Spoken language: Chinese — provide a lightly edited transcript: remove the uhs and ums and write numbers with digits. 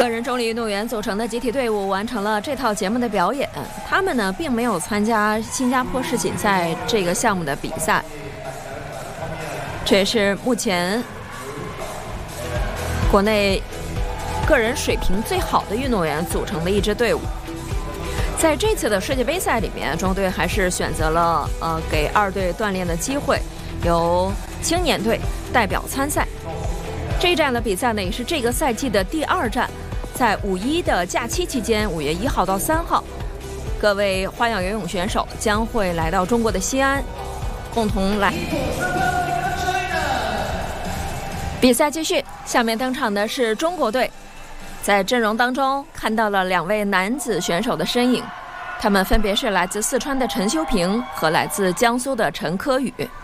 个人中立运动员组成的集体队伍完成了这套节目的表演。他们呢，并没有参加新加坡世锦赛这个项目的比赛，这也是目前国内个人水平最好的运动员组成的一支队伍。在这次的世界杯赛里面，中国队还是选择了给二队锻炼的机会，由青年队代表参赛。这一站的比赛呢，也是这个赛季的第2站，在5·1的假期期间，5月1号到3号，各位花样游泳选手将会来到中国的西安，共同来比赛继续。下面登场的是中国队，在阵容当中看到了2位男子选手的身影，他们分别是来自四川的陈修平和来自江苏的陈科宇。